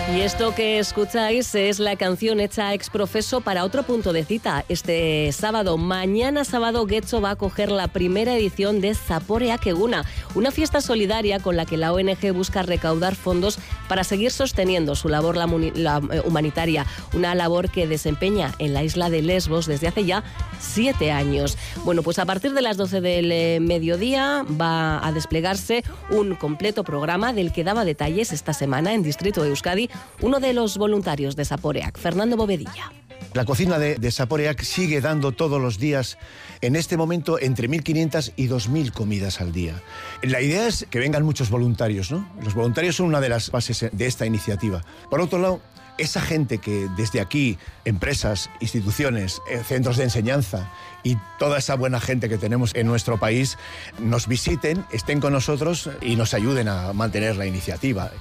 Y esto que escucháis es la canción hecha ex profeso para otro punto de cita. Este sábado, mañana sábado, Getxo va a acoger la primera edición de Zaporeak Eguna, una fiesta solidaria con la que la ONG busca recaudar fondos para seguir sosteniendo su labor humanitaria, una labor que desempeña en la isla de Lesbos desde hace ya 7 años. Bueno, pues a partir de las 12 del mediodía va a desplegarse un completo programa del que daba detalles esta semana en Distrito Euskadi uno de los voluntarios de Zaporeak, Fernando Bovedilla. La cocina de Zaporeak sigue dando todos los días, en este momento, entre 1.500 y 2.000 comidas al día. La idea es que vengan muchos voluntarios, ¿no? Los voluntarios son una de las bases de esta iniciativa. Por otro lado, esa gente que desde aquí, empresas, instituciones, centros de enseñanza y toda esa buena gente que tenemos en nuestro país, nos visiten, estén con nosotros y nos ayuden a mantener la iniciativa.